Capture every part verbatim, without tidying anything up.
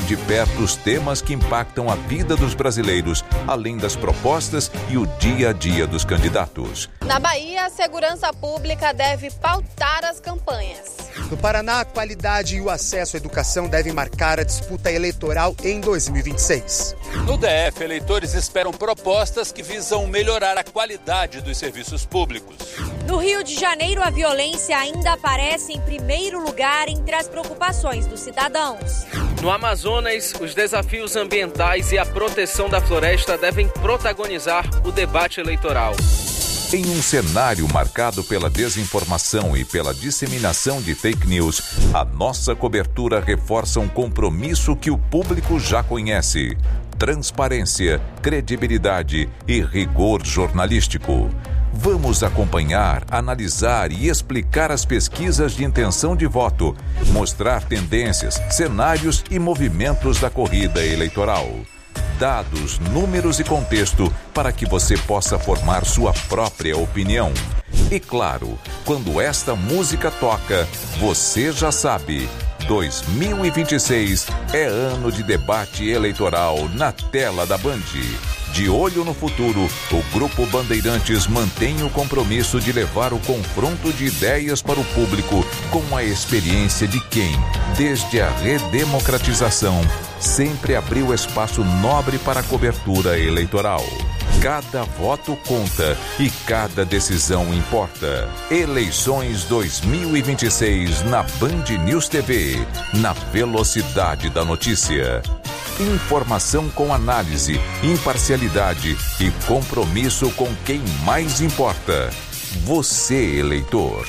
de perto os temas que impactam a vida dos brasileiros, além das propostas e o dia a dia dos candidatos. Na Bahia, a segurança pública deve pautar as campanhas. No Paraná, a qualidade e o acesso à educação devem marcar a disputa eleitoral em dois mil e vinte e seis. No D F, eleitores esperam propostas que visam melhorar a qualidade dos serviços públicos. No Rio de Janeiro, a violência ainda aparece em primeiro lugar entre as preocupações dos cidadãos. No Amazonas, os desafios ambientais e a proteção da floresta devem protagonizar o debate eleitoral. Em um cenário marcado pela desinformação e pela disseminação de fake news, a nossa cobertura reforça um compromisso que o público já conhece: transparência, credibilidade e rigor jornalístico. Vamos acompanhar, analisar e explicar as pesquisas de intenção de voto, mostrar tendências, cenários e movimentos da corrida eleitoral. Dados, números e contexto para que você possa formar sua própria opinião. E claro, quando esta música toca, você já sabe, dois mil e vinte e seis é ano de debate eleitoral na tela da Band. De olho no futuro, o Grupo Bandeirantes mantém o compromisso de levar o confronto de ideias para o público com a experiência de quem, desde a redemocratização, sempre abriu espaço nobre para a cobertura eleitoral. Cada voto conta e cada decisão importa. Eleições dois mil e vinte e seis na Band News T V, na velocidade da notícia. Informação com análise, imparcialidade e compromisso com quem mais importa. Você, eleitor.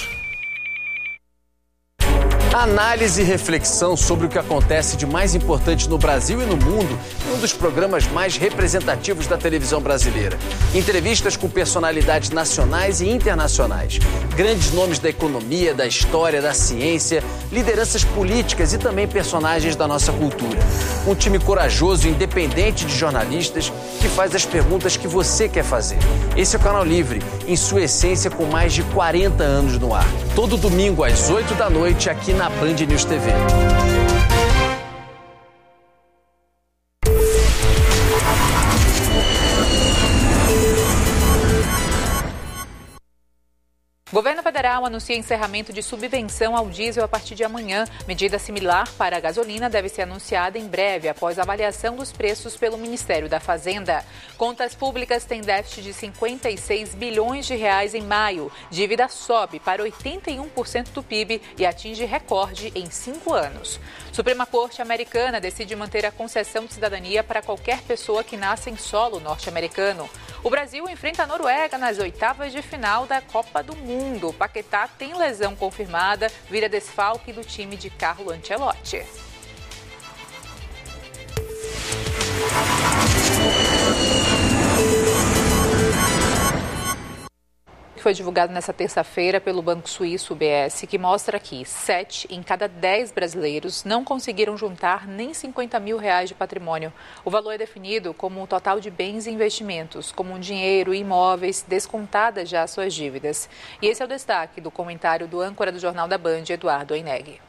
Análise e reflexão sobre o que acontece de mais importante no Brasil e no mundo em um dos programas mais representativos da televisão brasileira. Entrevistas com personalidades nacionais e internacionais, grandes nomes da economia, da história, da ciência, lideranças políticas e também personagens da nossa cultura. Um time corajoso e independente de jornalistas que faz as perguntas que você quer fazer. Esse é o Canal Livre, em sua essência com mais de quarenta anos no ar. Todo domingo às oito da noite aqui na Band News T V. O governo federal anuncia encerramento de subvenção ao diesel a partir de amanhã. Medida similar para a gasolina deve ser anunciada em breve, após a avaliação dos preços pelo Ministério da Fazenda. Contas públicas têm déficit de cinquenta e seis bilhões de reais em maio. Dívida sobe para oitenta e um por cento do P I B e atinge recorde em cinco anos. Suprema Corte americana decide manter a concessão de cidadania para qualquer pessoa que nasce em solo norte-americano. O Brasil enfrenta a Noruega nas oitavas de final da Copa do Mundo. Paquetá tem lesão confirmada, vira desfalque do time de Carlo Ancelotti. Foi divulgado nesta terça-feira pelo Banco Suíço U B S, que mostra que sete em cada dez brasileiros não conseguiram juntar nem cinquenta mil reais de patrimônio. O valor é definido como o total de bens e investimentos, como dinheiro e imóveis, descontadas já suas dívidas. E esse é o destaque do comentário do âncora do Jornal da Band, Eduardo Oineg.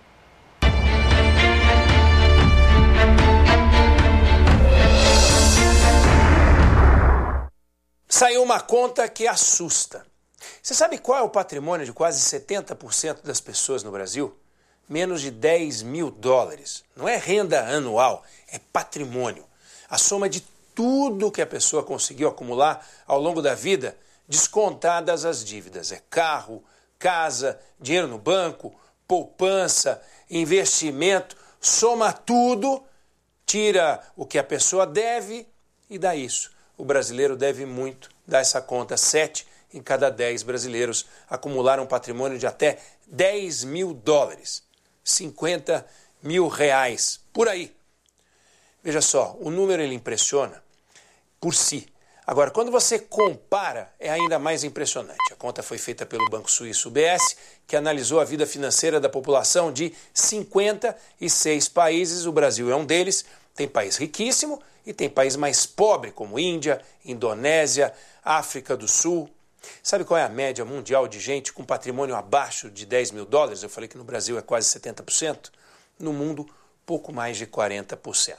Saiu uma conta que assusta. Você sabe qual é o patrimônio de quase setenta por cento das pessoas no Brasil? Menos de dez mil dólares. Não é renda anual, é patrimônio. A soma de tudo que a pessoa conseguiu acumular ao longo da vida, descontadas as dívidas. É carro, casa, dinheiro no banco, poupança, investimento. Soma tudo, tira o que a pessoa deve e dá isso. O brasileiro deve muito, dá essa conta. Sete em cada dez brasileiros acumularam um patrimônio de até dez mil dólares, cinquenta mil reais, por aí. Veja só, o número ele impressiona por si. Agora, quando você compara, é ainda mais impressionante. A conta foi feita pelo Banco Suíço U B S, que analisou a vida financeira da população de cinquenta e seis países. O Brasil é um deles. Tem país riquíssimo e tem país mais pobre, como Índia, Indonésia, África do Sul. Sabe qual é a média mundial de gente com patrimônio abaixo de dez mil dólares? Eu falei que no Brasil é quase setenta por cento. No mundo, pouco mais de quarenta por cento.